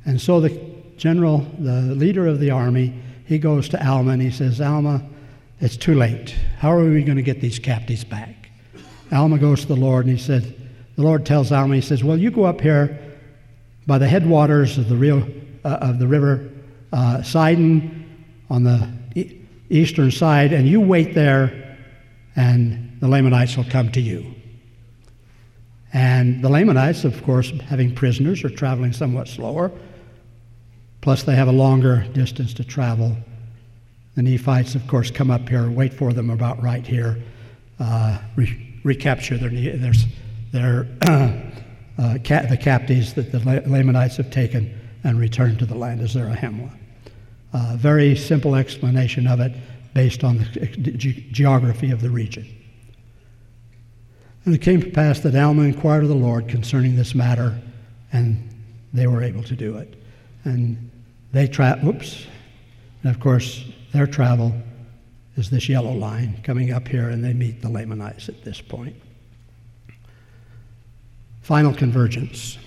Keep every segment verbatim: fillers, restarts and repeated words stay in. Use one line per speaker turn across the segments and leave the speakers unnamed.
And so the general, the leader of the army, he goes to Alma and he says, Alma, it's too late. How are we going to get these captives back? Alma goes to the Lord and he says, the Lord tells Alma, he says, well, you go up here by the headwaters of the, real, uh, of the river uh, Sidon on the e- eastern side, and you wait there, and the Lamanites will come to you. And the Lamanites, of course, having prisoners, are traveling somewhat slower, plus they have a longer distance to travel. The Nephites, of course, come up here, wait for them about right here, uh, re- recapture their, their, their uh, uh, ca- the captives that the Lamanites have taken and return to the land of Zarahemla. Uh, very simple explanation of it based on the ge- geography of the region. And it came to pass that Alma inquired of the Lord concerning this matter, and they were able to do it. And they tra- whoops, and of course their travel is this yellow line coming up here, and they meet the Lamanites at this point. Final convergence.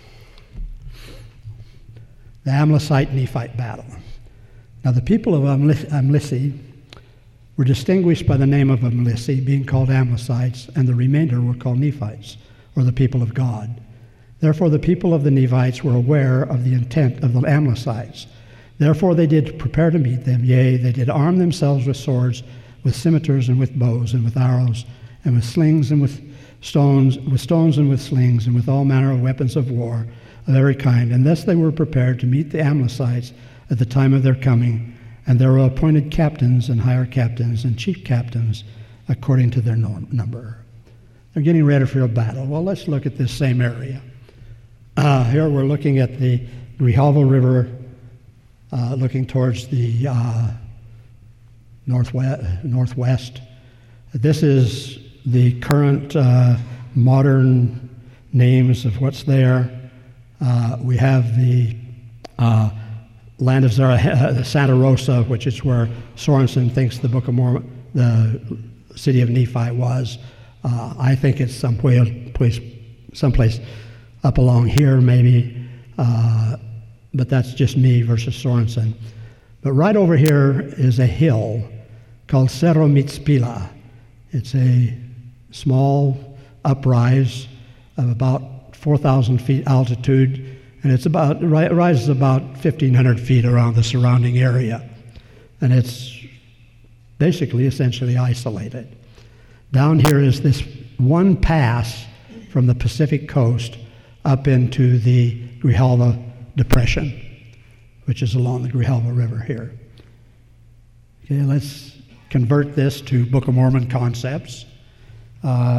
The Amalekite-Nephite battle. Now the people of Amlissi were distinguished by the name of Amlissi, being called Amalekites, and the remainder were called Nephites, or the people of God. Therefore the people of the Nephites were aware of the intent of the Amalekites. Therefore they did prepare to meet them, yea, they did arm themselves with swords, with scimitars, and with bows, and with arrows, and with slings, and with stones, with stones and with slings, and with all manner of weapons of war of every kind. And thus they were prepared to meet the Amalekites at the time of their coming, and there were appointed captains and higher captains and chief captains according to their norm, number. They're getting ready for a battle. Well, let's look at this same area. Uh, here we're looking at the Grijalva River, uh, looking towards the uh, northwest, northwest. This is the current uh, modern names of what's there. Uh, we have the uh, land of Zara, Santa Rosa, which is where Sorensen thinks the Book of Mormon, the city of Nephi was. Uh, I think it's some place, someplace up along here, maybe, uh, but that's just me versus Sorensen. But right over here is a hill called Cerro Mitzpila. It's a small uprise of about four thousand feet altitude, and it's about it rises about fifteen hundred feet around the surrounding area, and it's basically essentially isolated. Down here is this one pass from the Pacific coast up into the Grijalva Depression, which is along the Grijalva River here. Okay, let's convert this to Book of Mormon concepts. Uh,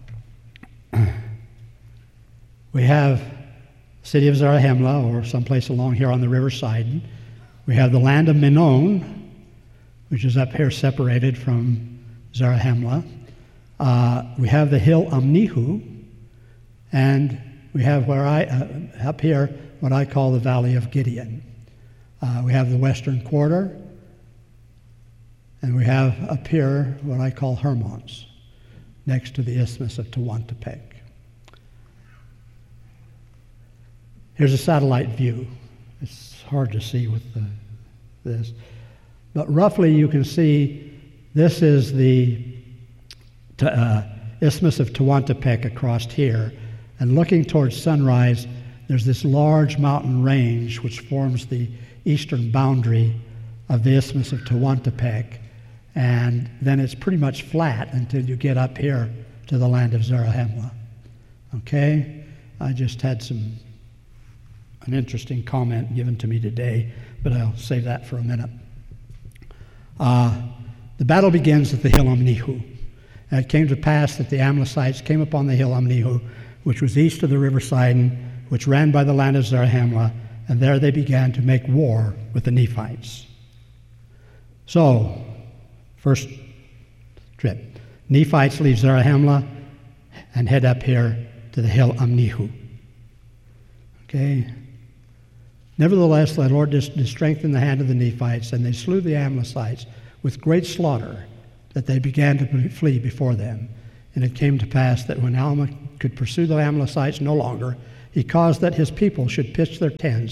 we have city of Zarahemla, or someplace along here on the river Sidon. We have the land of Menon, which is up here separated from Zarahemla. Uh, we have the hill Amnihu, and we have where I uh, up here what I call the Valley of Gideon. Uh, we have the western quarter, and we have up here what I call Hermons, next to the Isthmus of Tehuantepec. Here's a satellite view. It's hard to see with the, this, but roughly you can see this is the uh, Isthmus of Tehuantepec across here, and looking towards sunrise, there's this large mountain range which forms the eastern boundary of the Isthmus of Tehuantepec, and then it's pretty much flat until you get up here to the land of Zarahemla. Okay? I just had some an interesting comment given to me today, but I'll save that for a minute. Uh, the battle begins at the hill Amnihu. And it came to pass that the Amalekites came upon the hill Amnihu, which was east of the river Sidon, which ran by the land of Zarahemla, and there they began to make war with the Nephites. So, first trip. Nephites leave Zarahemla and head up here to the hill Amnihu. Okay? Nevertheless, the Lord did strengthen the hand of the Nephites, and they slew the Amalekites with great slaughter, that they began to flee before them. And it came to pass that when Alma could pursue the Amalekites no longer, he caused that his people should pitch their tents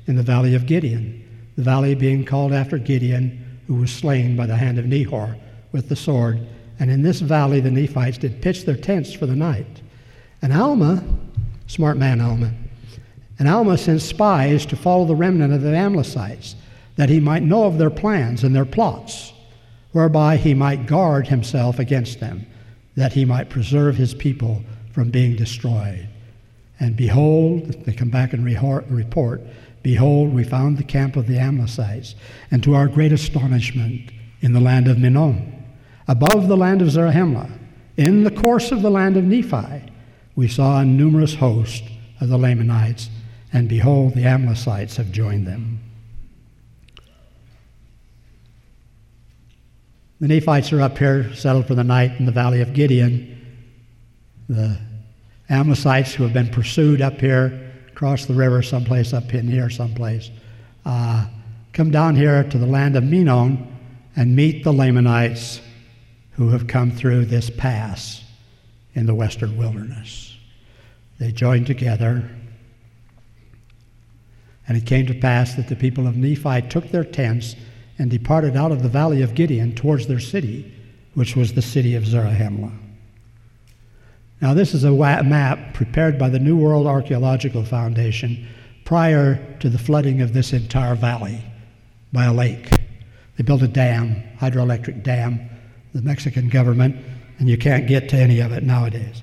in the valley of Gideon, the valley being called after Gideon, who was slain by the hand of Nehor with the sword. And in this valley the Nephites did pitch their tents for the night. And Alma, smart man Alma, and Alma sent spies to follow the remnant of the Amlicites, that he might know of their plans and their plots, whereby he might guard himself against them, that he might preserve his people from being destroyed. And behold, they come back and report, behold, we found the camp of the Amlicites, and to our great astonishment, in the land of Minon, above the land of Zarahemla, in the course of the land of Nephi, we saw a numerous host of the Lamanites, and behold, the Amlicites have joined them. The Nephites are up here, settled for the night in the valley of Gideon. The Amlicites, who have been pursued up here, across the river, someplace up in here, someplace, uh, come down here to the land of Minon and meet the Lamanites who have come through this pass in the western wilderness. They joined together, and it came to pass that the people of Nephi took their tents and departed out of the valley of Gideon towards their city, which was the city of Zarahemla. Now, this is a map prepared by the New World Archaeological Foundation prior to the flooding of this entire valley by a lake. They built a dam, hydroelectric dam, the Mexican government, and you can't get to any of it nowadays.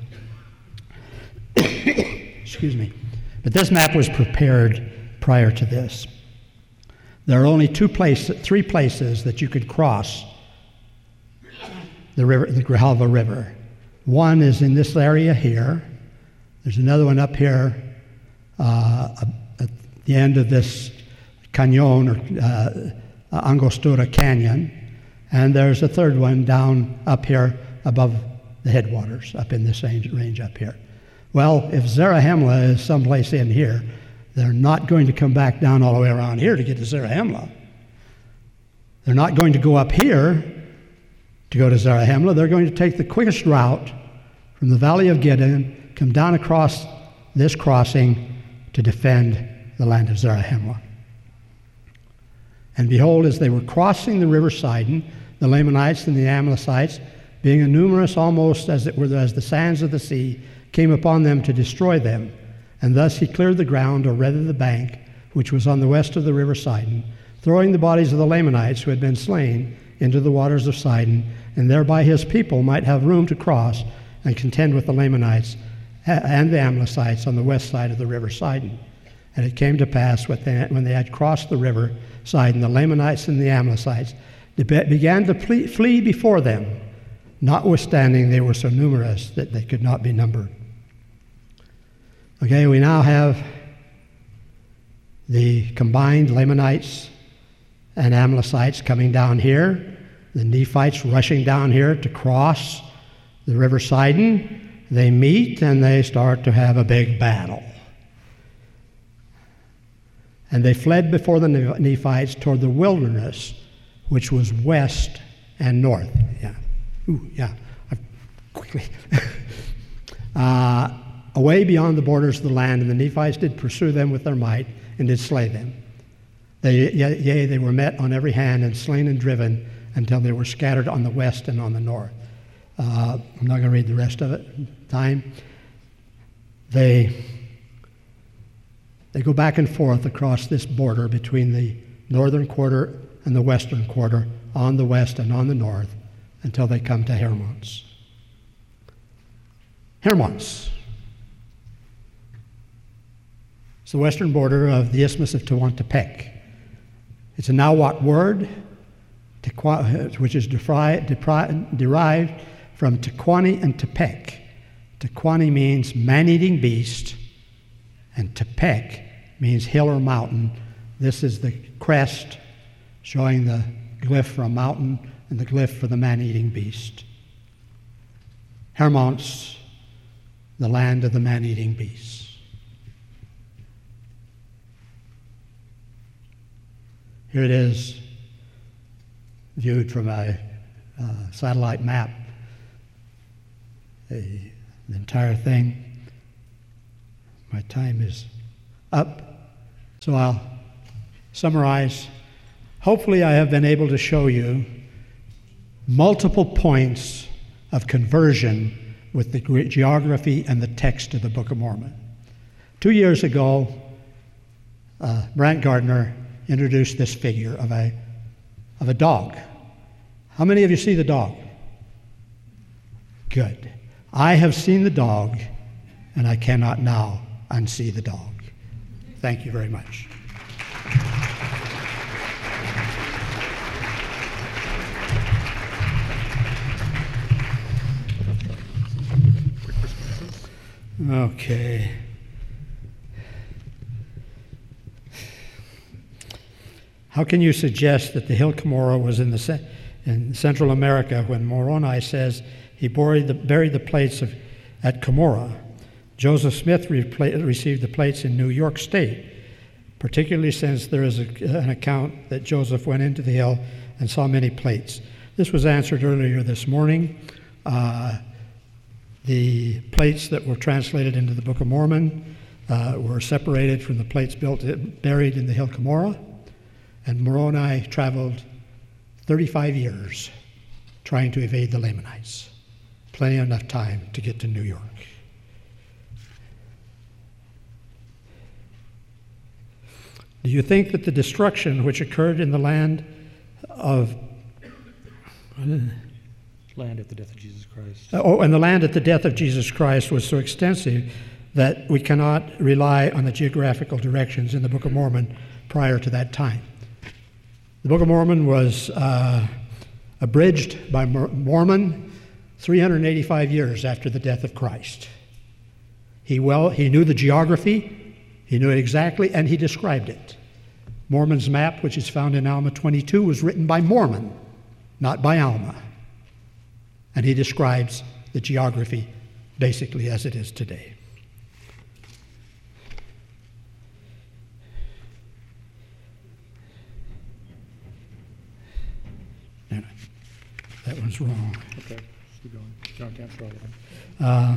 Excuse me. But this map was prepared prior to this. There are only two places, three places that you could cross the river, the Grijalva River. One is in this area here. There's another one up here uh, at the end of this cañon, or uh, Angostura Canyon. And there's a third one down up here above the headwaters, up in this range, range up here. Well, if Zarahemla is someplace in here, they're not going to come back down all the way around here to get to Zarahemla. They're not going to go up here to go to Zarahemla. They're going to take the quickest route from the valley of Gideon, come down across this crossing to defend the land of Zarahemla. And behold, as they were crossing the river Sidon, the Lamanites and the Amlicites, being a numerous almost as it were as the sands of the sea, came upon them to destroy them. And thus he cleared the ground, or rather the bank, which was on the west of the river Sidon, throwing the bodies of the Lamanites who had been slain into the waters of Sidon, and thereby his people might have room to cross and contend with the Lamanites and the Amlicites on the west side of the river Sidon. And it came to pass when they had crossed the river Sidon, the Lamanites and the Amlicites began to flee before them, notwithstanding they were so numerous that they could not be numbered. Okay, we now have the combined Lamanites and Amlicites coming down here, the Nephites rushing down here to cross the river Sidon. They meet and they start to have a big battle. And they fled before the Nephites toward the wilderness, which was west and north. Yeah. Ooh, yeah. I've quickly. uh, away beyond the borders of the land, and the Nephites did pursue them with their might, and did slay them. They, yea, yea, they were met on every hand, and slain and driven, until they were scattered on the west and on the north. Uh, I'm not going to read the rest of it. Time. They, they go back and forth across this border between the northern quarter and the western quarter, on the west and on the north, until they come to Hermons. Hermons. It's the western border of the Isthmus of Tehuantepec. It's a Nahuatl word, which is derived from Tecuani and Tepec. Tecuani means man-eating beast, and Tepec means hill or mountain. This is the crest showing the glyph for a mountain and the glyph for the man-eating beast. Hermons, the land of the man-eating beasts. Here it is, viewed from a uh, satellite map, a, the entire thing. My time is up, so I'll summarize, hopefully I have been able to show you multiple points of conversion with the geography and the text of the Book of Mormon. Two years ago, uh, Brant Gardner introduced this figure of a, of a dog. How many of you see the dog? Good. I have seen the dog, and I cannot now unsee the dog. Thank you very much. Okay. How can you suggest that the hill Cumorah was in the ce- in Central America when Moroni says he buried the, buried the plates of, at Cumorah? Joseph Smith repla- received the plates in New York State, particularly since there is a, an account that Joseph went into the hill and saw many plates. This was answered earlier this morning. Uh, the plates that were translated into the Book of Mormon uh, were separated from the plates built buried in the hill Cumorah, and Moroni traveled thirty-five years trying to evade the Lamanites. Plenty enough time to get to New York. Do you think that the destruction which occurred in the land of
land at the death of Jesus Christ.
Oh, and the land at the death of Jesus Christ was so extensive that we cannot rely on the geographical directions in the Book of Mormon prior to that time? The Book of Mormon was uh, abridged by Mormon three hundred eighty-five years after the death of Christ. He well he knew the geography, he knew it exactly, and he described it. Mormon's map, which is found in Alma twenty-two, was written by Mormon, not by Alma. And he describes the geography basically as it is today. No, that one's wrong.
Okay, keep going. John can't throw it.
Uh,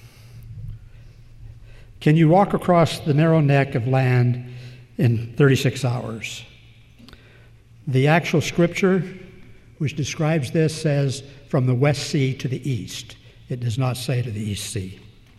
can you walk across the narrow neck of land in thirty-six hours? The actual scripture which describes this says from the West Sea to the east. It does not say to the East Sea.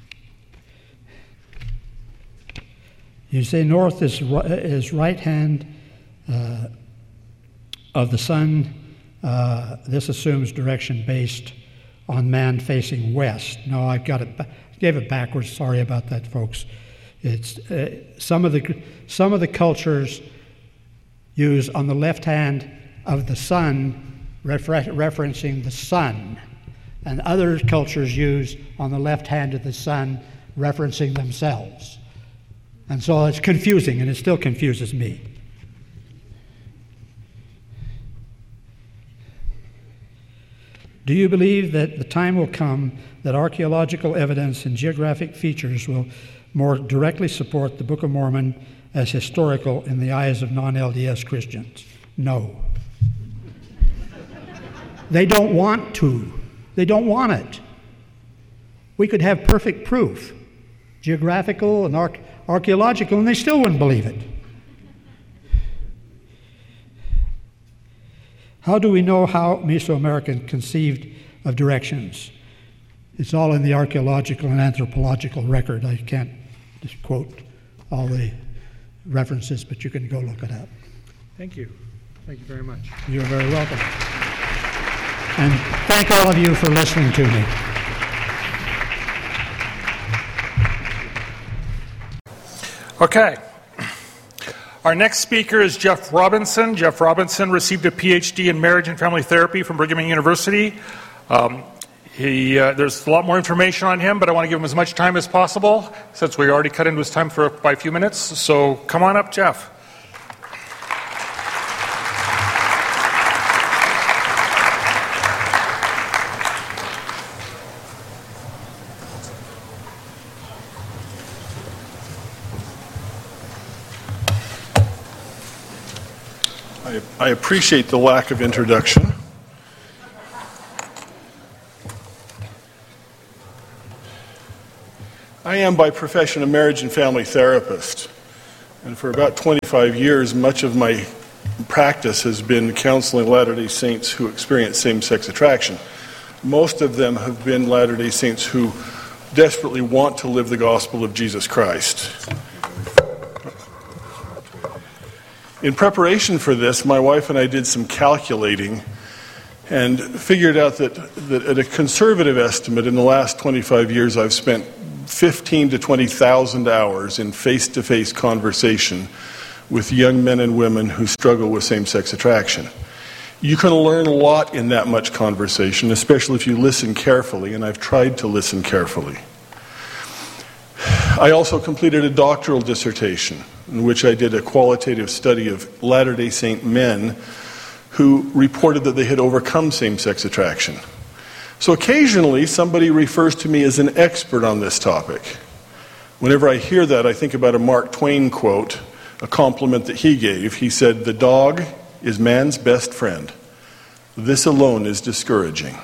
You say north is, is right hand uh, of the sun. Uh, this assumes direction based on man facing west. No, I've got it. Ba- gave it backwards. Sorry about that, folks. It's uh, some of the some of the cultures use on the left hand of the sun, refer- referencing the sun, and other cultures use on the left hand of the sun, referencing themselves. And so it's confusing, and it still confuses me. Do you believe that the time will come that archaeological evidence and geographic features will more directly support the Book of Mormon as historical in the eyes of non-L D S Christians? No. They don't want to. They don't want it. We could have perfect proof, geographical and arch- archaeological, and they still wouldn't believe it. How do we know how Mesoamerican conceived of directions? It's all in the archaeological and anthropological record. I can't just quote all the references, but you can go look it up.
Thank you. Thank you very much.
You're very welcome. And thank all of you for listening to me.
Okay. Our next speaker is Jeff Robinson. Jeff Robinson received a P H D in marriage and family therapy from Brigham Young University. Um, he, uh, there's a lot more information on him, but I want to give him as much time as possible since we already cut into his time for by a few minutes. So come on up, Jeff.
I appreciate the lack of introduction. I am by profession a marriage and family therapist, And for about twenty-five years, much of my practice has been counseling Latter-day Saints who experience same-sex attraction. Most of them have been Latter-day Saints who desperately want to live the gospel of Jesus Christ. In preparation for this, my wife and I did some calculating and figured out that, that at a conservative estimate, in the last twenty-five years, I've spent fifteen to twenty thousand hours in face-to-face conversation with young men and women who struggle with same-sex attraction. You can learn a lot in that much conversation, especially if you listen carefully, and I've tried to listen carefully. I also completed a doctoral dissertation in which I did a qualitative study of Latter-day Saint men who reported that they had overcome same-sex attraction. So occasionally somebody refers to me as an expert on this topic. Whenever I hear that, I think about a Mark Twain quote, a compliment that he gave. He said, "The dog is man's best friend. This alone is discouraging."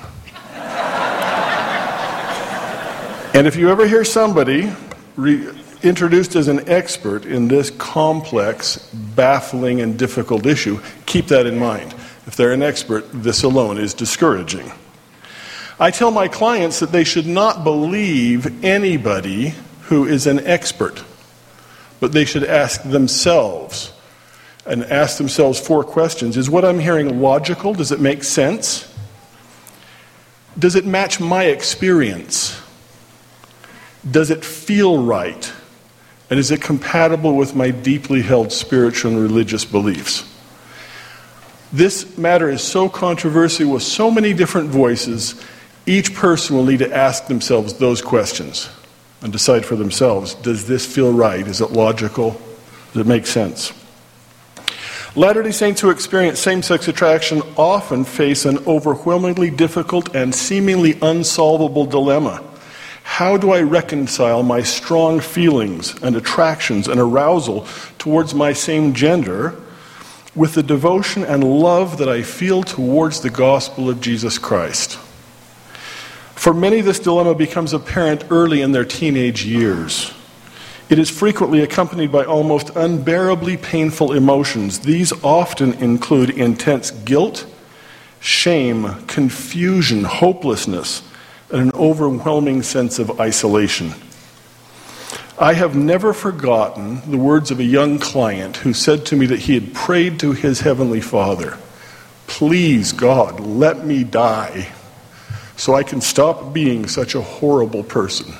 And if you ever hear somebody re- introduced as an expert in this complex, baffling, and difficult issue, keep that in mind. If they're an expert, this alone is discouraging. I tell my clients that they should not believe anybody who is an expert, but they should ask themselves and ask themselves four questions. Is what I'm hearing logical? Does it make sense? Does it match my experience? Does it feel right? And is it compatible with my deeply held spiritual and religious beliefs? This matter is so controversial with so many different voices, each person will need to ask themselves those questions and decide for themselves, does this feel right? Is it logical? Does it make sense? Latter-day Saints who experience same-sex attraction often face an overwhelmingly difficult and seemingly unsolvable dilemma. How do I reconcile my strong feelings and attractions and arousal towards my same gender with the devotion and love that I feel towards the gospel of Jesus Christ? For many, this dilemma becomes apparent early in their teenage years. It is frequently accompanied by almost unbearably painful emotions. These often include intense guilt, shame, confusion, hopelessness, and an overwhelming sense of isolation. I have never forgotten the words of a young client who said to me that he had prayed to his Heavenly Father, "Please, God, let me die so I can stop being such a horrible person."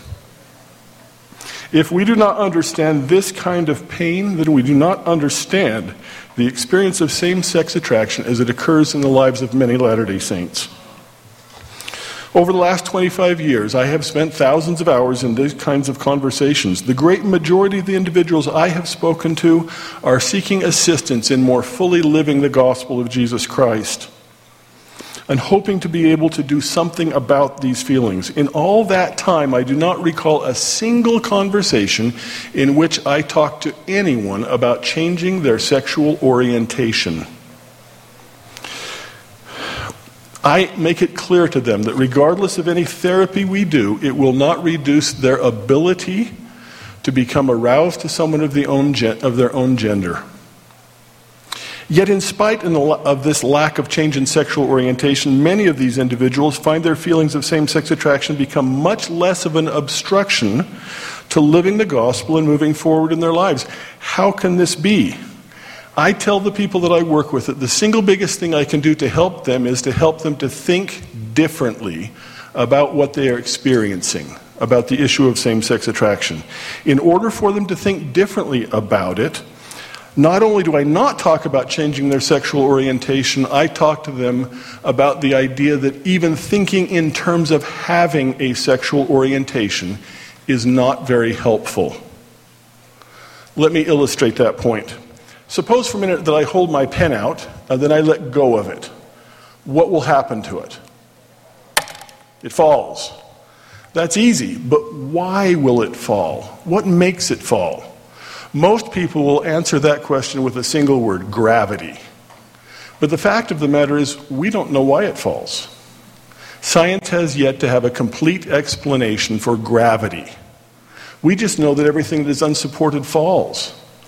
If we do not understand this kind of pain, then we do not understand the experience of same-sex attraction as it occurs in the lives of many Latter-day Saints. Over the last twenty-five years, I have spent thousands of hours in these kinds of conversations. The great majority of the individuals I have spoken to are seeking assistance in more fully living the gospel of Jesus Christ and hoping to be able to do something about these feelings. In all that time, I do not recall a single conversation in which I talked to anyone about changing their sexual orientation. I make it clear to them that regardless of any therapy we do, it will not reduce their ability to become aroused to someone of, the own gen- of their own gender. Yet in spite of this lack of change in sexual orientation, many of these individuals find their feelings of same-sex attraction become much less of an obstruction to living the gospel and moving forward in their lives. How can this be? I tell the people that I work with that the single biggest thing I can do to help them is to help them to think differently about what they are experiencing, about the issue of same-sex attraction. In order for them to think differently about it, not only do I not talk about changing their sexual orientation, I talk to them about the idea that even thinking in terms of having a sexual orientation is not very helpful. Let me illustrate that point. Suppose for a minute that I hold my pen out and then I let go of it. What will happen to it? It falls. That's easy, but why will it fall? What makes it fall? Most people will answer that question with a single word, gravity. But the fact of the matter is, we don't know why it falls. Science has yet to have a complete explanation for gravity. We just know that everything that is unsupported falls.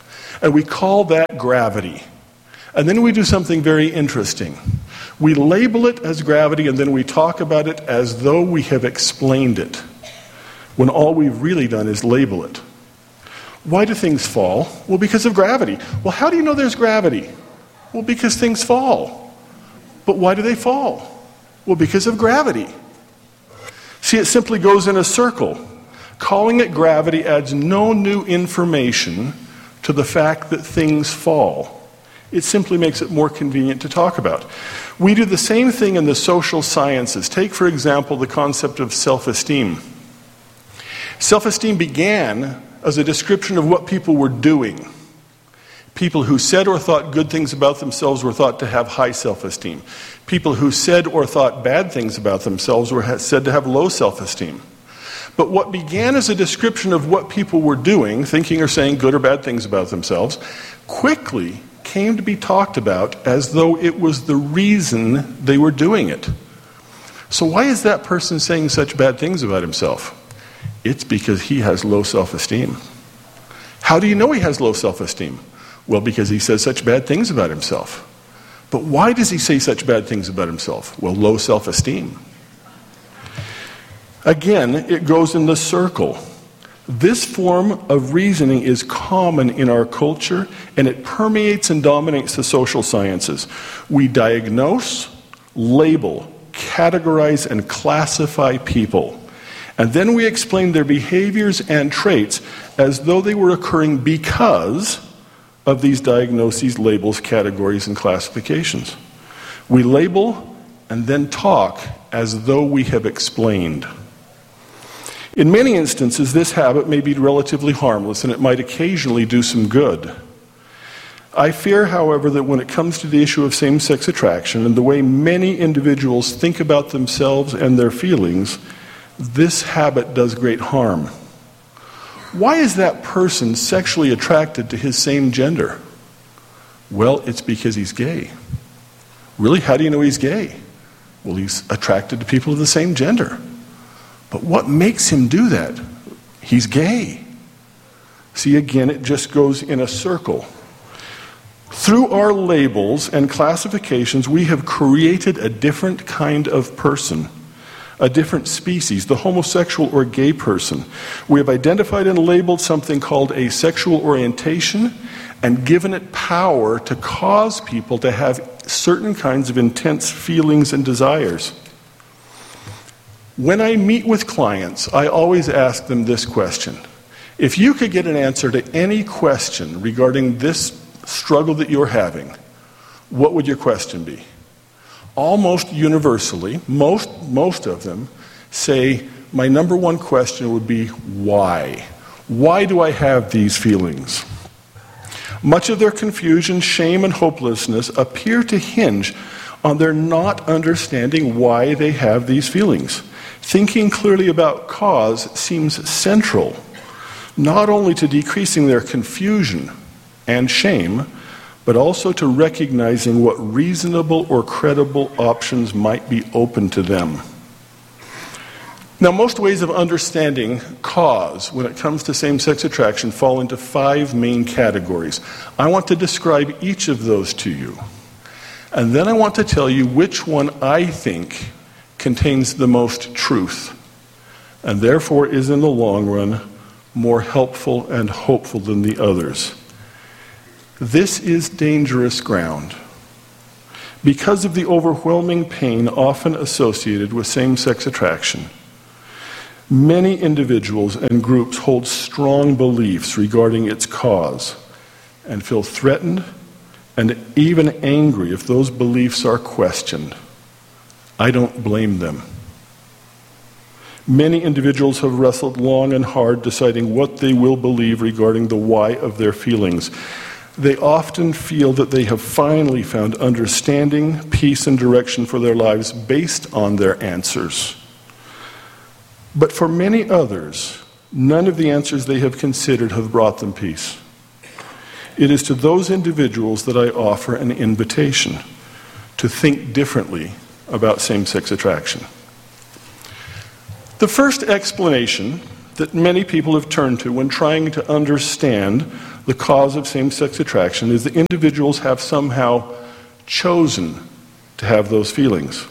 And we call that gravity. And then we do something very interesting. We label it as gravity, and then we talk about it as though we have explained it, when all we've really done is label it. Why do things fall? Well, because of gravity. Well, how do you know there's gravity? Well, because things fall. But why do they fall? Well, because of gravity. See, it simply goes in a circle. Calling it gravity adds no new information to the fact that things fall. It simply makes it more convenient to talk about. We do the same thing in the social sciences. Take, for example, the concept of self-esteem. Self-esteem began as a description of what people were doing. People who said or thought good things about themselves were thought to have high self-esteem. People who said or thought bad things about themselves were said to have low self-esteem. But what began as a description of what people were doing, thinking or saying good or bad things about themselves, quickly came to be talked about as though it was the reason they were doing it. So why is that person saying such bad things about himself? It's because he has low self-esteem. How do you know he has low self-esteem? Well, because he says such bad things about himself. But why does he say such bad things about himself? Well, low self-esteem. Again, it goes in the circle. This form of reasoning is common in our culture, and it permeates and dominates the social sciences. We diagnose, label, categorize, and classify people. And then we explain their behaviors and traits as though they were occurring because of these diagnoses, labels, categories, and classifications. We label and then talk as though we have explained. In many instances, this habit may be relatively harmless, and it might occasionally do some good. I fear, however, that when it comes to the issue of same-sex attraction and the way many individuals think about themselves and their feelings, this habit does great harm. Why is that person sexually attracted to his same gender? Well, it's because he's gay. Really? How do you know he's gay? Well, he's attracted to people of the same gender. But what makes him do that? He's gay. See, again, it just goes in a circle. Through our labels and classifications, we have created a different kind of person, a different species, the homosexual or gay person. We have identified and labeled something called a sexual orientation and given it power to cause people to have certain kinds of intense feelings and desires. When I meet with clients, I always ask them this question. If you could get an answer to any question regarding this struggle that you're having, what would your question be? Almost universally, most, most of them say, my number one question would be, why? Why do I have these feelings? Much of their confusion, shame, and hopelessness appear to hinge on their not understanding why they have these feelings. Thinking clearly about cause seems central, not only to decreasing their confusion and shame, but also to recognizing what reasonable or credible options might be open to them. Now, most ways of understanding cause when it comes to same-sex attraction fall into five main categories. I want to describe each of those to you. And then I want to tell you which one I think contains the most truth, and therefore is in the long run more helpful and hopeful than the others. This is dangerous ground. Because of the overwhelming pain often associated with same-sex attraction, many individuals and groups hold strong beliefs regarding its cause and feel threatened and even angry if those beliefs are questioned. I don't blame them. Many individuals have wrestled long and hard deciding what they will believe regarding the why of their feelings. They often feel that they have finally found understanding, peace, and direction for their lives based on their answers. But for many others, none of the answers they have considered have brought them peace. It is to those individuals that I offer an invitation to think differently about same-sex attraction. The first explanation that many people have turned to when trying to understand the cause of same-sex attraction is that individuals have somehow chosen to have those feelings.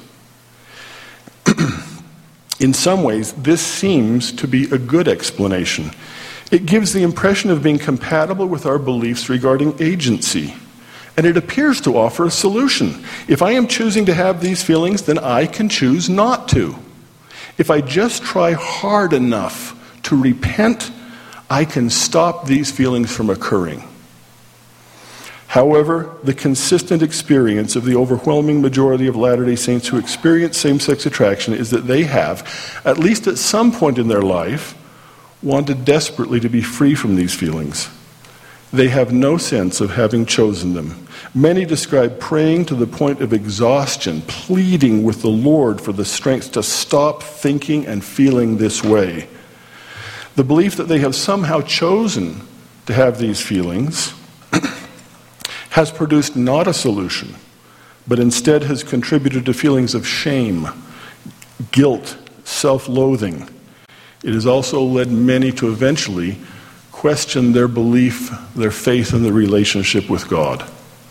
In some ways, this seems to be a good explanation. It gives the impression of being compatible with our beliefs regarding agency, and it appears to offer a solution. If I am choosing to have these feelings, then I can choose not to. If I just try hard enough to repent, I can stop these feelings from occurring. However, the consistent experience of the overwhelming majority of Latter-day Saints who experience same-sex attraction is that they have, at least at some point in their life, wanted desperately to be free from these feelings. They have no sense of having chosen them. Many describe praying to the point of exhaustion, pleading with the Lord for the strength to stop thinking and feeling this way. The belief that they have somehow chosen to have these feelings has produced not a solution, but instead has contributed to feelings of shame, guilt, self-loathing. It has also led many to eventually question their belief, their faith in the relationship with God.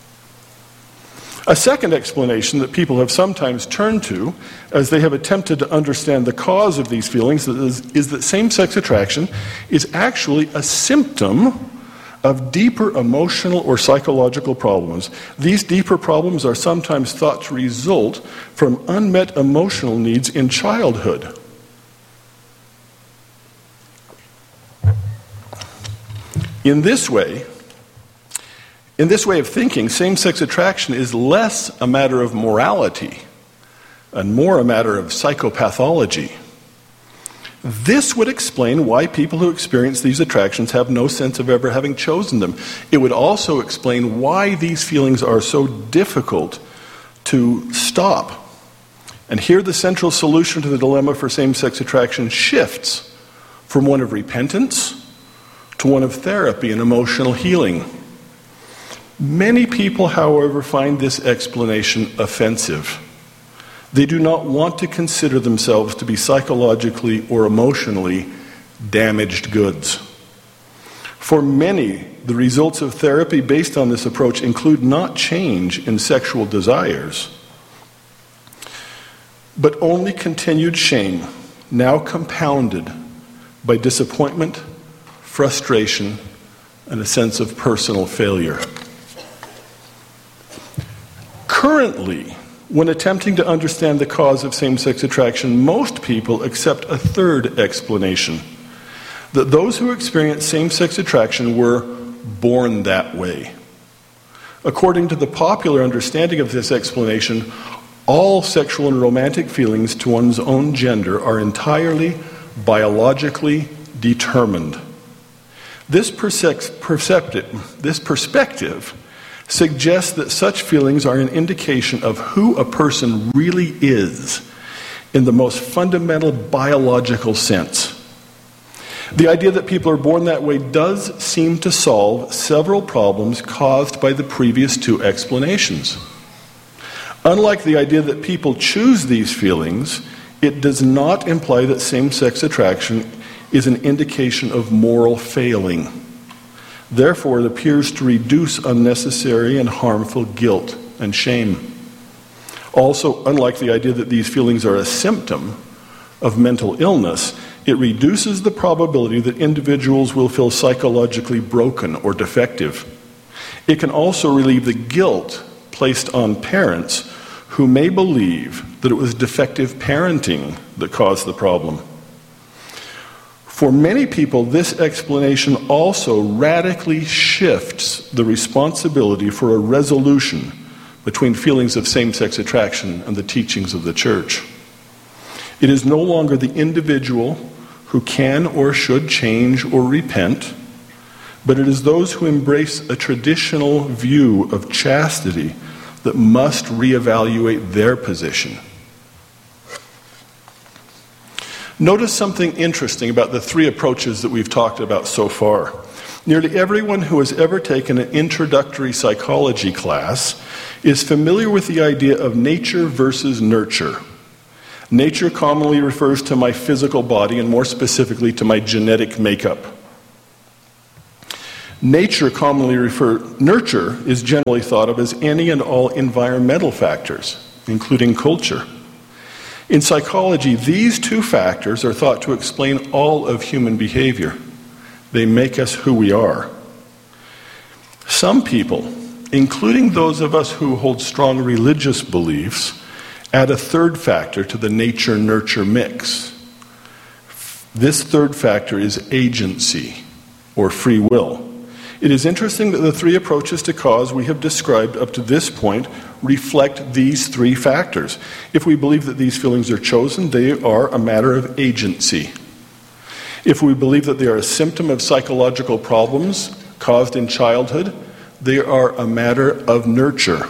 A second explanation that people have sometimes turned to as they have attempted to understand the cause of these feelings is, is that same-sex attraction is actually a symptom of deeper emotional or psychological problems. These deeper problems are sometimes thought to result from unmet emotional needs in childhood. In this way, in this way of thinking, same-sex attraction is less a matter of morality and more a matter of psychopathology. This would explain why people who experience these attractions have no sense of ever having chosen them. It would also explain why these feelings are so difficult to stop. And here the central solution to the dilemma for same-sex attraction shifts from one of repentance to one of therapy and emotional healing. Many people, however, find this explanation offensive. They do not want to consider themselves to be psychologically or emotionally damaged goods. For many, the results of therapy based on this approach include not change in sexual desires, but only continued shame, now compounded by disappointment, frustration, and a sense of personal failure. Currently, when attempting to understand the cause of same-sex attraction, most people accept a third explanation, that those who experience same-sex attraction were born that way. According to the popular understanding of this explanation, all sexual and romantic feelings to one's own gender are entirely biologically determined. This, percept- perceptive, this perspective suggests that such feelings are an indication of who a person really is in the most fundamental biological sense. The idea that people are born that way does seem to solve several problems caused by the previous two explanations. Unlike the idea that people choose these feelings, it does not imply that same-sex attraction is an indication of moral failing. Therefore, it appears to reduce unnecessary and harmful guilt and shame. Also, unlike the idea that these feelings are a symptom of mental illness, it reduces the probability that individuals will feel psychologically broken or defective. It can also relieve the guilt placed on parents who may believe that it was defective parenting that caused the problem. For many people, this explanation also radically shifts the responsibility for a resolution between feelings of same-sex attraction and the teachings of the church. It is no longer the individual who can or should change or repent, but it is those who embrace a traditional view of chastity that must reevaluate their position. Notice something interesting about the three approaches that we've talked about so far. Nearly everyone who has ever taken an introductory psychology class is familiar with the idea of nature versus nurture. Nature commonly refers to my physical body and more specifically to my genetic makeup. Nature commonly referred, nurture is generally thought of as any and all environmental factors, including culture. In psychology, these two factors are thought to explain all of human behavior. They make us who we are. Some people, including those of us who hold strong religious beliefs, add a third factor to the nature-nurture mix. This third factor is agency, or free will. It is interesting that the three approaches to cause we have described up to this point reflect these three factors. If we believe that these feelings are chosen, they are a matter of agency. If we believe that they are a symptom of psychological problems caused in childhood, they are a matter of nurture.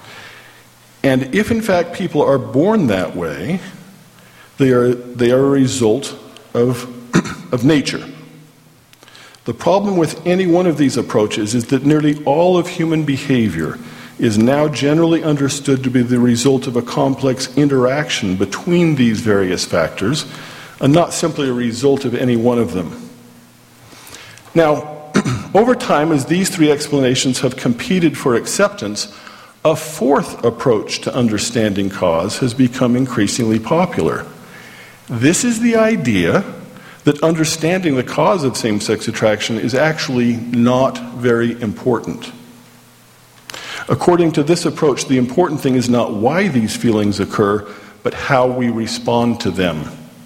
And if in fact people are born that way, they are, they are a result of, of nature. The problem with any one of these approaches is that nearly all of human behavior is now generally understood to be the result of a complex interaction between these various factors, and not simply a result of any one of them. Now, over time, as these three explanations have competed for acceptance, a fourth approach to understanding cause has become increasingly popular. This is the idea that understanding the cause of same-sex attraction is actually not very important. According to this approach, the important thing is not why these feelings occur, but how we respond to them.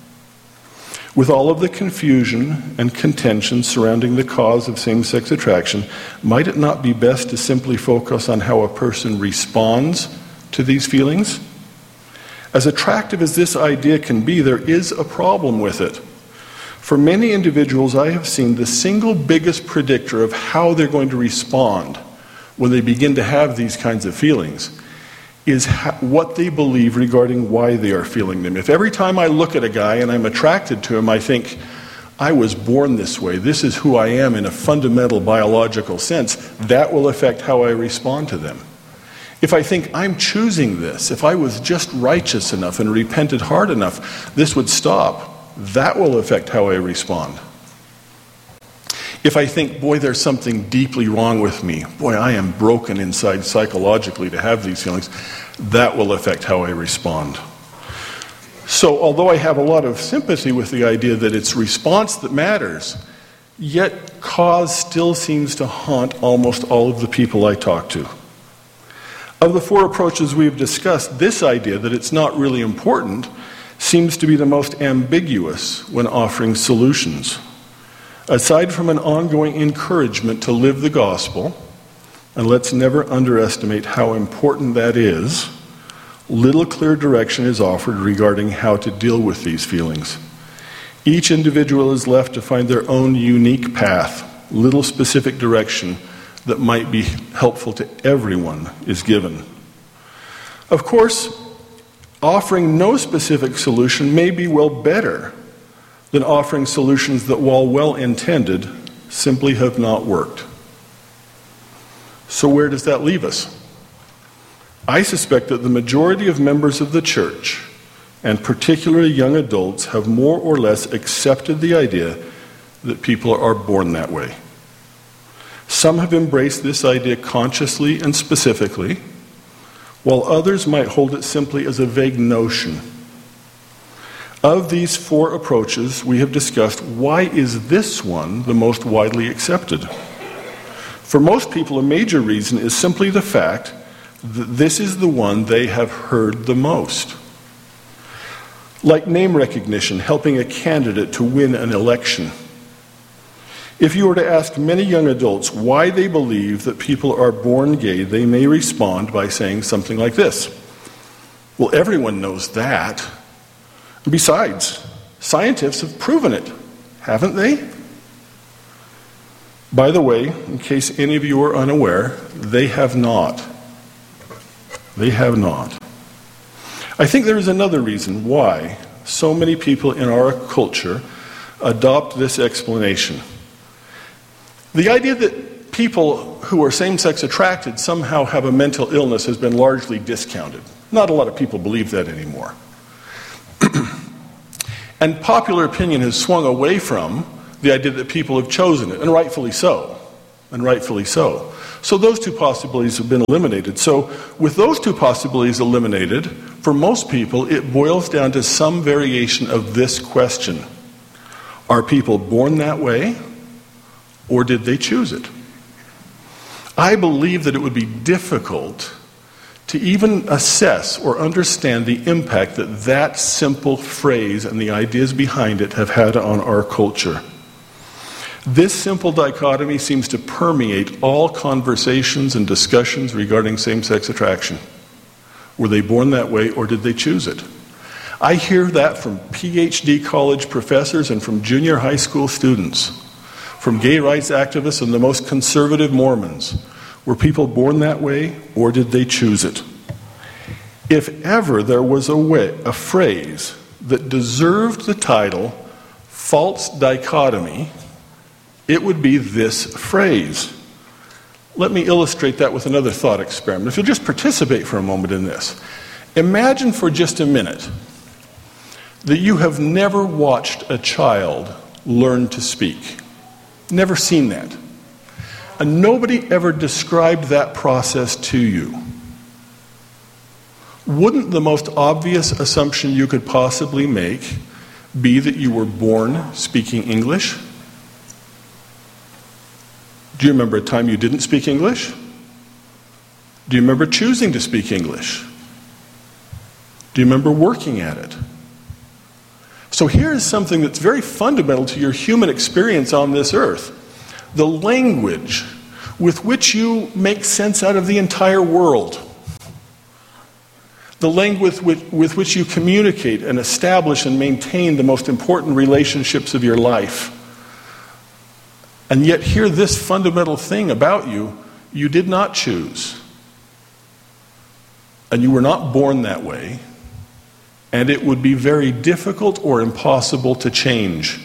With all of the confusion and contention surrounding the cause of same-sex attraction, might it not be best to simply focus on how a person responds to these feelings? As attractive as this idea can be, there is a problem with it. For many individuals, I have seen the single biggest predictor of how they're going to respond when they begin to have these kinds of feelings is ha- what they believe regarding why they are feeling them. If every time I look at a guy and I'm attracted to him, I think, I was born this way, this is who I am in a fundamental biological sense, that will affect how I respond to them. If I think I'm choosing this, if I was just righteous enough and repented hard enough, this would stop. That will affect how I respond. If I think, boy, there's something deeply wrong with me, boy, I am broken inside psychologically to have these feelings, that will affect how I respond. So, although I have a lot of sympathy with the idea that it's response that matters, yet cause still seems to haunt almost all of the people I talk to. Of the four approaches we've discussed, this idea that it's not really important seems to be the most ambiguous when offering solutions. Aside from an ongoing encouragement to live the gospel, and let's never underestimate how important that is, little clear direction is offered regarding how to deal with these feelings. Each individual is left to find their own unique path. Little specific direction that might be helpful to everyone is given. Of course, offering no specific solution may be well better than offering solutions that, while well-intended, simply have not worked. So where does that leave us? I suspect that the majority of members of the church, and particularly young adults, have more or less accepted the idea that people are born that way. Some have embraced this idea consciously and specifically, while others might hold it simply as a vague notion. Of these four approaches we have discussed, why is this one the most widely accepted? For most people, a major reason is simply the fact that this is the one they have heard the most. Like name recognition, helping a candidate to win an election. If you were to ask many young adults why they believe that people are born gay, they may respond by saying something like this. Well, everyone knows that. Besides, scientists have proven it, haven't they? By the way, in case any of you are unaware, they have not. They have not. I think there is another reason why so many people in our culture adopt this explanation. The idea that people who are same-sex attracted somehow have a mental illness has been largely discounted. Not a lot of people believe that anymore. And popular opinion has swung away from the idea that people have chosen it, and rightfully so. and rightfully so. So those two possibilities have been eliminated. So with those two possibilities eliminated, for most people, it boils down to some variation of this question. Are people born that way, or did they choose it? I believe that it would be difficult to even assess or understand the impact that that simple phrase and the ideas behind it have had on our culture. This simple dichotomy seems to permeate all conversations and discussions regarding same-sex attraction. Were they born that way, or did they choose it? I hear that from P H D college professors and from junior high school students, from gay rights activists and the most conservative Mormons. Were people born that way, or did they choose it? If ever there was a way, a phrase that deserved the title false dichotomy, it would be this phrase. Let me illustrate that with another thought experiment. If you'll just participate for a moment in this. Imagine for just a minute that you have never watched a child learn to speak. Never seen that. And nobody ever described that process to you. Wouldn't the most obvious assumption you could possibly make be that you were born speaking English? Do you remember a time you didn't speak English? Do you remember choosing to speak English? Do you remember working at it? So here is something that's very fundamental to your human experience on this earth. The language with which you make sense out of the entire world. The language with, with which you communicate and establish and maintain the most important relationships of your life. And yet hear this fundamental thing about you, you did not choose. And you were not born that way. And it would be very difficult or impossible to change.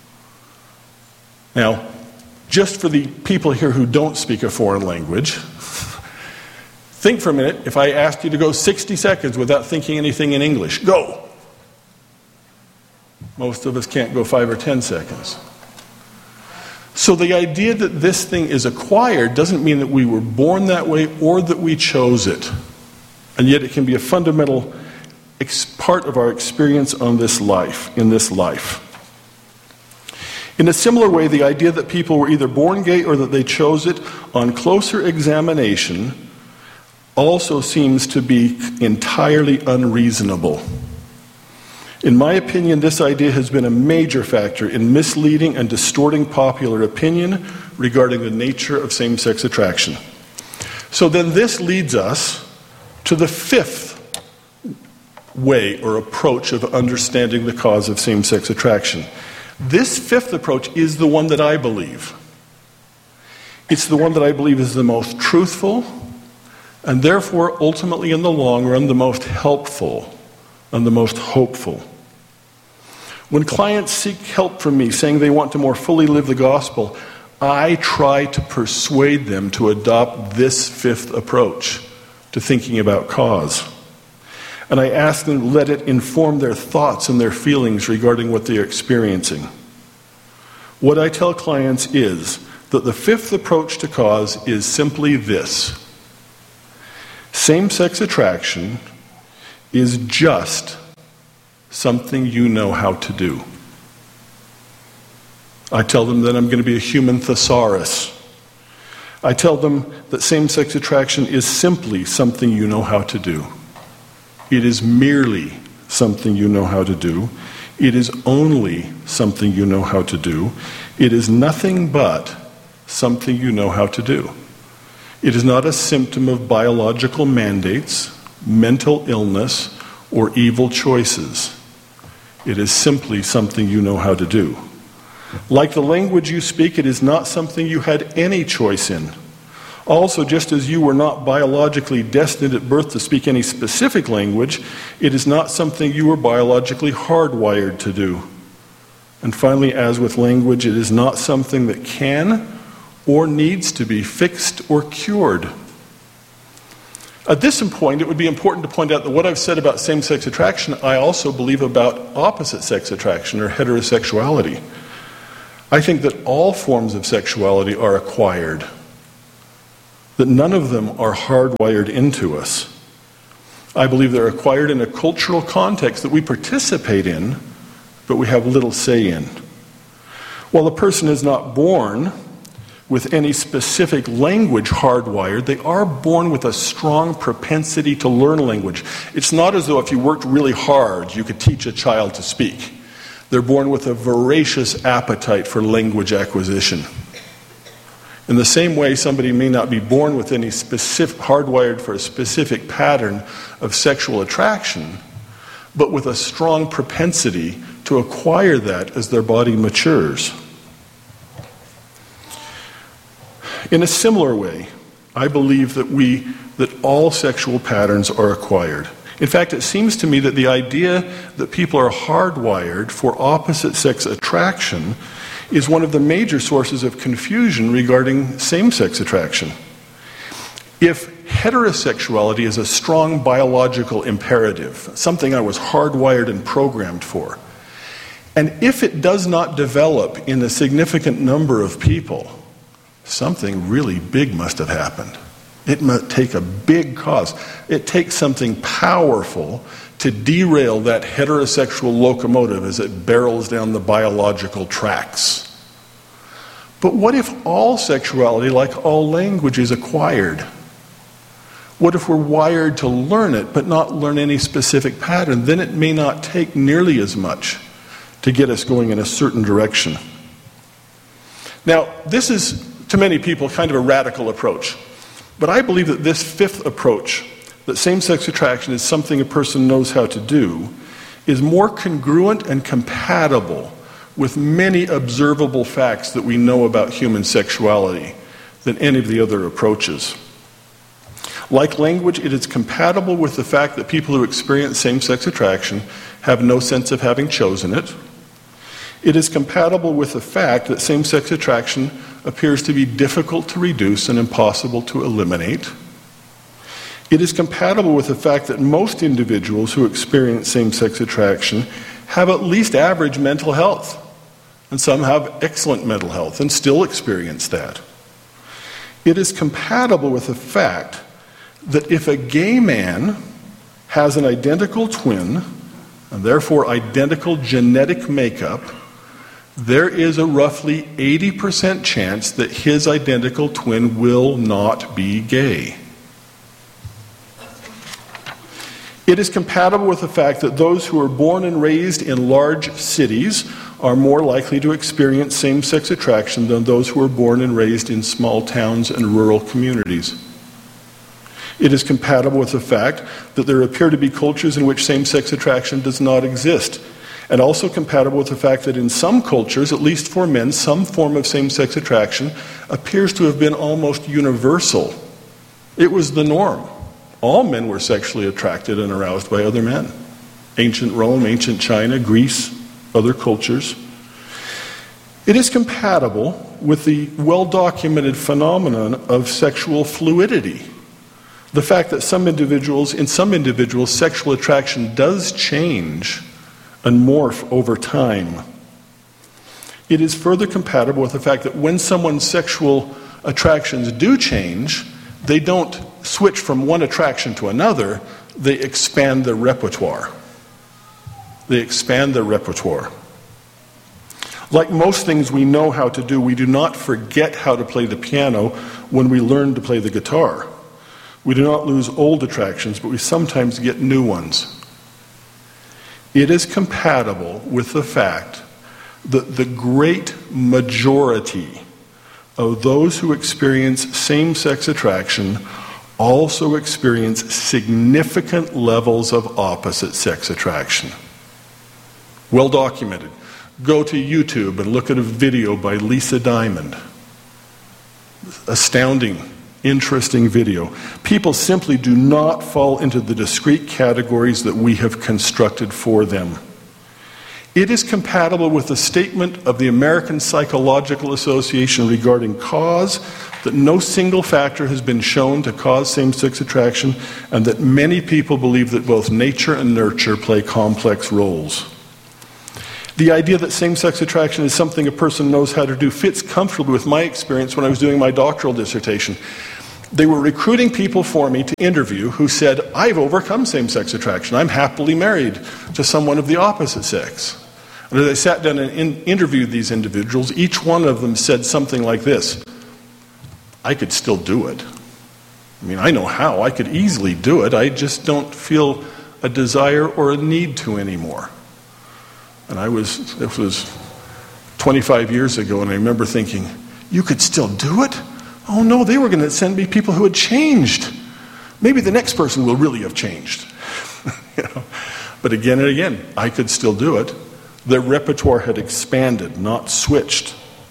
Now, just for the people here who don't speak a foreign language, think for a minute, if I asked you to go sixty seconds without thinking anything in English, go. Most of us can't go five or ten seconds. So the idea that this thing is acquired doesn't mean that we were born that way or that we chose it. And yet it can be a fundamental ex- part of our experience on this life, in this life. In a similar way, the idea that people were either born gay or that they chose it, on closer examination, also seems to be entirely unreasonable. In my opinion, this idea has been a major factor in misleading and distorting popular opinion regarding the nature of same-sex attraction. So then this leads us to the fifth way or approach of understanding the cause of same-sex attraction. This fifth approach is the one that I believe. It's the one that I believe is the most truthful and therefore ultimately in the long run the most helpful and the most hopeful. When clients seek help from me saying they want to more fully live the gospel, I try to persuade them to adopt this fifth approach to thinking about cause. And I ask them to let it inform their thoughts and their feelings regarding what they are experiencing. What I tell clients is that the fifth approach to cause is simply this. Same-sex attraction is just something you know how to do. I tell them that I'm going to be a human thesaurus. I tell them that same-sex attraction is simply something you know how to do. It is merely something you know how to do. It is only something you know how to do. It is nothing but something you know how to do. It is not a symptom of biological mandates, mental illness, or evil choices. It is simply something you know how to do. Like the language you speak, it is not something you had any choice in. Also, just as you were not biologically destined at birth to speak any specific language, it is not something you were biologically hardwired to do. And finally, as with language, it is not something that can or needs to be fixed or cured. At this point, it would be important to point out that what I've said about same-sex attraction, I also believe about opposite-sex attraction or heterosexuality. I think that all forms of sexuality are acquired, that none of them are hardwired into us. I believe they're acquired in a cultural context that we participate in, but we have little say in. While a person is not born with any specific language hardwired, they are born with a strong propensity to learn a language. It's not as though if you worked really hard, you could teach a child to speak. They're born with a voracious appetite for language acquisition. In the same way, somebody may not be born with any specific, hardwired for a specific pattern of sexual attraction, but with a strong propensity to acquire that as their body matures. In a similar way, I believe that we, that all sexual patterns are acquired. In fact, it seems to me that the idea that people are hardwired for opposite-sex attraction is one of the major sources of confusion regarding same-sex attraction. If heterosexuality is a strong biological imperative, something I was hardwired and programmed for, and if it does not develop in a significant number of people, something really big must have happened. It must take a big cause. It takes something powerful to derail that heterosexual locomotive as it barrels down the biological tracks. But what if all sexuality, like all language, is acquired? What if we're wired to learn it, but not learn any specific pattern? Then it may not take nearly as much to get us going in a certain direction. Now, this is, to many people, kind of a radical approach. But I believe that this fifth approach, that same-sex attraction is something a person knows how to do, is more congruent and compatible with many observable facts that we know about human sexuality than any of the other approaches. Like language, it is compatible with the fact that people who experience same-sex attraction have no sense of having chosen it. It is compatible with the fact that same-sex attraction appears to be difficult to reduce and impossible to eliminate. It is compatible with the fact that most individuals who experience same-sex attraction have at least average mental health, and some have excellent mental health and still experience that. It is compatible with the fact that if a gay man has an identical twin, and therefore identical genetic makeup, there is a roughly eighty percent chance that his identical twin will not be gay. It is compatible with the fact that those who are born and raised in large cities are more likely to experience same-sex attraction than those who are born and raised in small towns and rural communities. It is compatible with the fact that there appear to be cultures in which same-sex attraction does not exist, and also compatible with the fact that in some cultures, at least for men, some form of same-sex attraction appears to have been almost universal. It was the norm. All men were sexually attracted and aroused by other men. Ancient Rome, ancient China, Greece, other cultures. It is compatible with the well-documented phenomenon of sexual fluidity. The fact that some individuals, in some individuals, sexual attraction does change and morph over time. It is further compatible with the fact that when someone's sexual attractions do change, they don't switch from one attraction to another, they expand their repertoire. They expand their repertoire. Like most things we know how to do, we do not forget how to play the piano when we learn to play the guitar. We do not lose old attractions, but we sometimes get new ones. It is compatible with the fact that the great majority of those who experience same-sex attraction also experience significant levels of opposite-sex attraction. Well documented. Go to YouTube and look at a video by Lisa Diamond. Astounding, interesting video. People simply do not fall into the discrete categories that we have constructed for them. It is compatible with the statement of the American Psychological Association regarding cause, that no single factor has been shown to cause same-sex attraction, and that many people believe that both nature and nurture play complex roles. The idea that same-sex attraction is something a person knows how to do fits comfortably with my experience when I was doing my doctoral dissertation. They were recruiting people for me to interview who said, I've overcome same-sex attraction. I'm happily married to someone of the opposite sex. And as I sat down and in- interviewed these individuals, each one of them said something like this: I could still do it. I mean, I know how. I could easily do it. I just don't feel a desire or a need to anymore. And I was, this was twenty-five years ago, and I remember thinking, you could still do it? Oh no, they were going to send me people who had changed. Maybe the next person will really have changed. You know? But again and again, I could still do it. Their repertoire had expanded, not switched.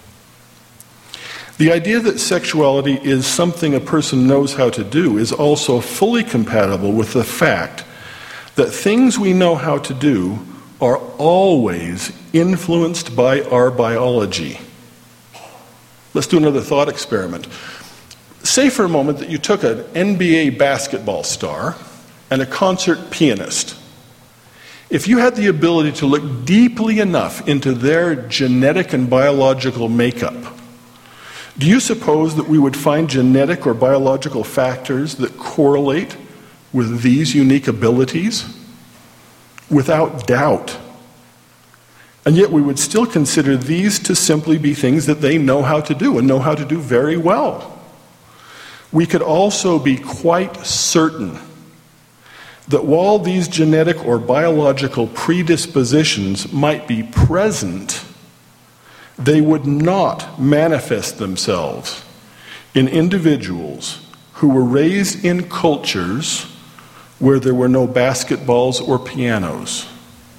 The idea that sexuality is something a person knows how to do is also fully compatible with the fact that things we know how to do are always influenced by our biology. Let's do another thought experiment. Say for a moment that you took an N B A basketball star and a concert pianist. If you had the ability to look deeply enough into their genetic and biological makeup, do you suppose that we would find genetic or biological factors that correlate with these unique abilities? Without doubt. And yet we would still consider these to simply be things that they know how to do and know how to do very well. We could also be quite certain that while these genetic or biological predispositions might be present, they would not manifest themselves in individuals who were raised in cultures where there were no basketballs or pianos.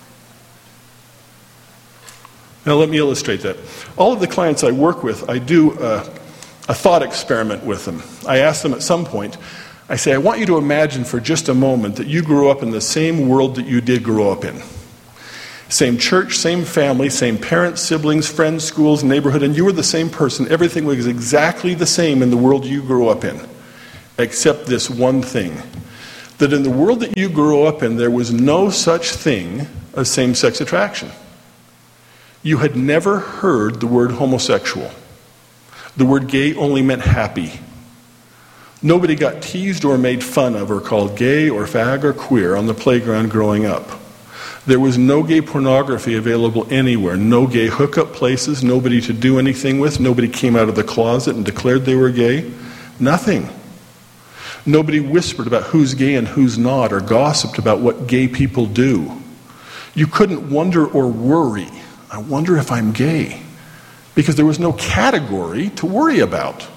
Now let me illustrate that. All of the clients I work with, I do a, a thought experiment with them. I ask them at some point, I say, I want you to imagine for just a moment that you grew up in the same world that you did grow up in. Same church, same family, same parents, siblings, friends, schools, neighborhood, and you were the same person. Everything was exactly the same in the world you grew up in, except this one thing. That in the world that you grew up in, there was no such thing as same-sex attraction. You had never heard the word homosexual. The word gay only meant happy. Nobody got teased or made fun of or called gay or fag or queer on the playground growing up. There was no gay pornography available anywhere, no gay hookup places, nobody to do anything with, nobody came out of the closet and declared they were gay. Nothing. Nobody whispered about who's gay and who's not, or gossiped about what gay people do. You couldn't wonder or worry, I wonder if I'm gay, because there was no category to worry about.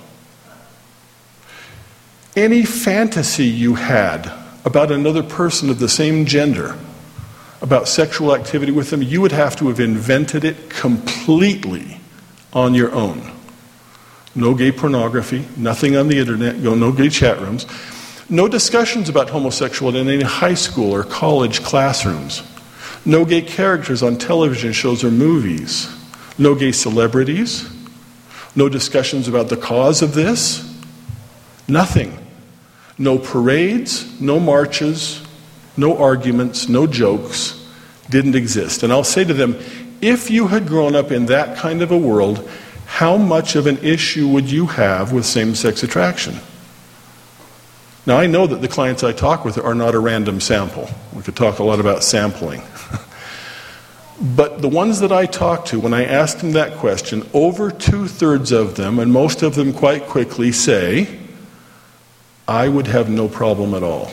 Any fantasy you had about another person of the same gender, about sexual activity with them, you would have to have invented it completely on your own. No gay pornography, nothing on the internet, no gay chat rooms, no discussions about homosexuality in any high school or college classrooms, no gay characters on television shows or movies, no gay celebrities, no discussions about the cause of this, nothing. No parades, no marches, no arguments, no jokes, didn't exist. And I'll say to them, if you had grown up in that kind of a world, how much of an issue would you have with same-sex attraction? Now, I know that the clients I talk with are not a random sample. We could talk a lot about sampling. But the ones that I talk to, when I ask them that question, over two-thirds of them, and most of them quite quickly, say, I would have no problem at all.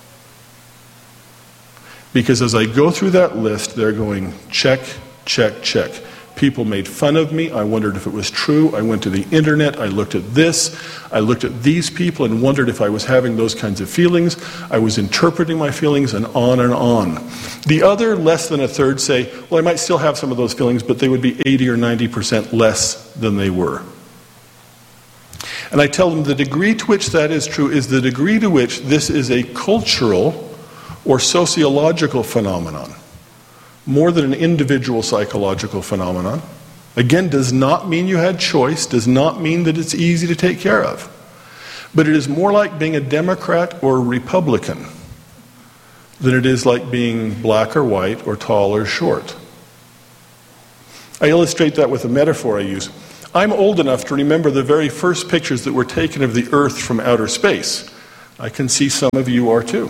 Because as I go through that list, they're going, check, check, check. People made fun of me. I wondered if it was true. I went to the internet. I looked at this. I looked at these people and wondered if I was having those kinds of feelings. I was interpreting my feelings, and on and on. The other, less than a third, say, well, I might still have some of those feelings, but they would be eighty or ninety percent less than they were. And I tell them the degree to which that is true is the degree to which this is a cultural or sociological phenomenon, more than an individual psychological phenomenon. Again, does not mean you had choice, does not mean that it's easy to take care of. But it is more like being a Democrat or a Republican than it is like being black or white or tall or short. I illustrate that with a metaphor I use. I'm old enough to remember the very first pictures that were taken of the Earth from outer space. I can see some of you are too.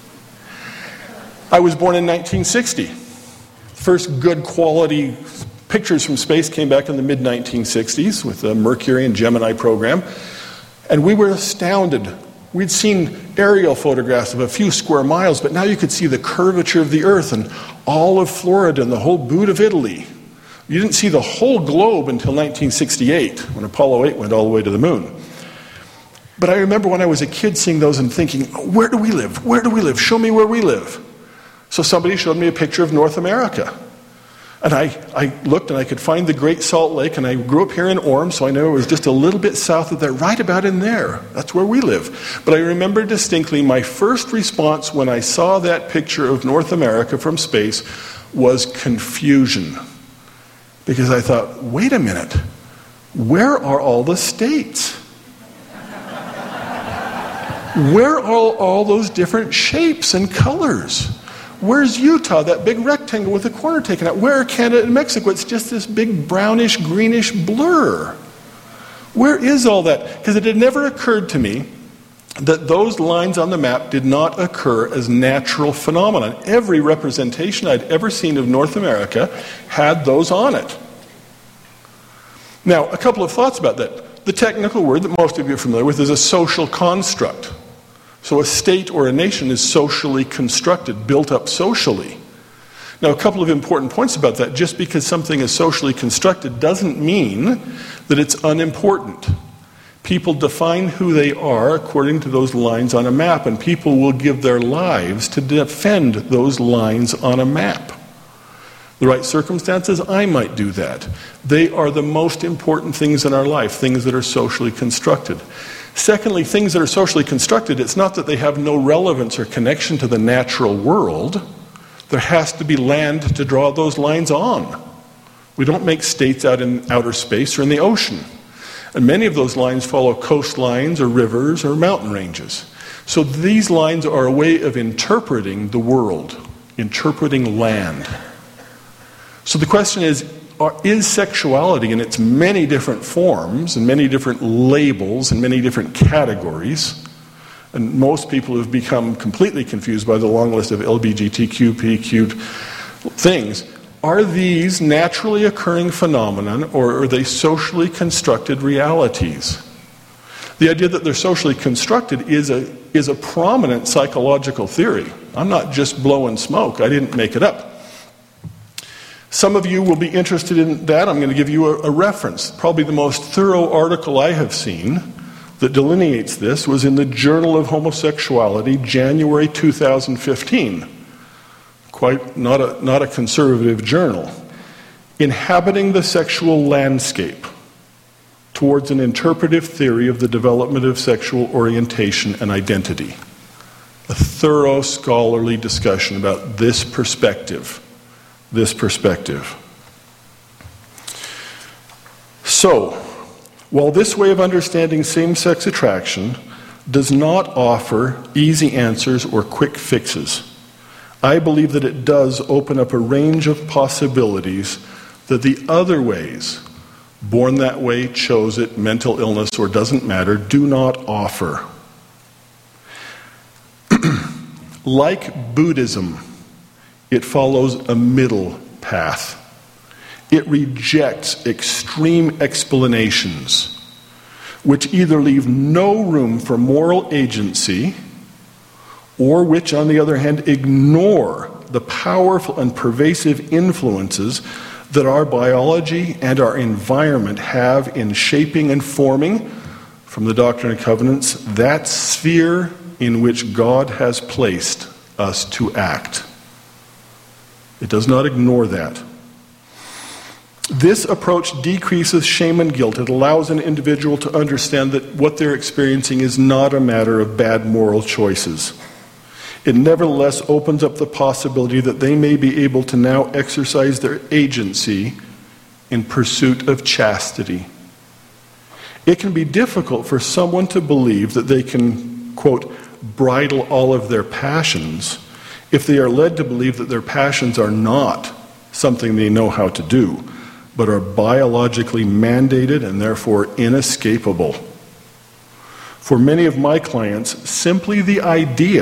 I was born in nineteen sixty. First good quality pictures from space came back in the mid nineteen sixties with the Mercury and Gemini program. And we were astounded. We'd seen aerial photographs of a few square miles, but now you could see the curvature of the Earth and all of Florida and the whole boot of Italy. You didn't see the whole globe until nineteen sixty-eight, when Apollo eight went all the way to the moon. But I remember when I was a kid seeing those and thinking, where do we live? Where do we live? Show me where we live. So somebody showed me a picture of North America. And I, I looked and I could find the Great Salt Lake, and I grew up here in Orem, so I know it was just a little bit south of there, right about in there. That's where we live. But I remember distinctly my first response when I saw that picture of North America from space was confusion. Because I thought, wait a minute, where are all the states? Where are all, all those different shapes and colors? Where's Utah, that big rectangle with a corner taken out? Where are Canada and Mexico? It's just this big brownish, greenish blur. Where is all that? Because it had never occurred to me that those lines on the map did not occur as natural phenomena. Every representation I'd ever seen of North America had those on it. Now, a couple of thoughts about that. The technical word that most of you are familiar with is a social construct. So a state or a nation is socially constructed, built up socially. Now, a couple of important points about that. Just because something is socially constructed doesn't mean that it's unimportant. People define who they are according to those lines on a map, and people will give their lives to defend those lines on a map. The right circumstances, I might do that. They are the most important things in our life, things that are socially constructed. Secondly, things that are socially constructed, it's not that they have no relevance or connection to the natural world. There has to be land to draw those lines on. We don't make states out in outer space or in the ocean. And many of those lines follow coastlines or rivers or mountain ranges. So these lines are a way of interpreting the world, interpreting land. So the question is, Are, is sexuality in its many different forms and many different labels and many different categories, and most people have become completely confused by the long list of L G B T Q P Q things, are these naturally occurring phenomena, or are they socially constructed realities? The idea that they're socially constructed is a, is a prominent psychological theory. I'm not just blowing smoke. I didn't make it up. Some of you will be interested in that. I'm going to give you a, a reference. Probably the most thorough article I have seen that delineates this was in the Journal of Homosexuality, January two thousand fifteen. Quite not a, not a conservative journal. Inhabiting the Sexual Landscape Towards an Interpretive Theory of the Development of Sexual Orientation and Identity. A thorough scholarly discussion about this perspective. This perspective. So, while this way of understanding same-sex attraction does not offer easy answers or quick fixes, I believe that it does open up a range of possibilities that the other ways, born that way, chose it, mental illness, or doesn't matter, do not offer. Like Buddhism, it follows a middle path. It rejects extreme explanations, which either leave no room for moral agency, or which, on the other hand, ignore the powerful and pervasive influences that our biology and our environment have in shaping and forming, from the Doctrine and Covenants, that sphere in which God has placed us to act. It does not ignore that. This approach decreases shame and guilt. It allows an individual to understand that what they're experiencing is not a matter of bad moral choices. It nevertheless opens up the possibility that they may be able to now exercise their agency in pursuit of chastity. It can be difficult for someone to believe that they can, quote, bridle all of their passions if they are led to believe that their passions are not something they know how to do. but are biologically mandated and therefore inescapable. For many of my clients, simply the idea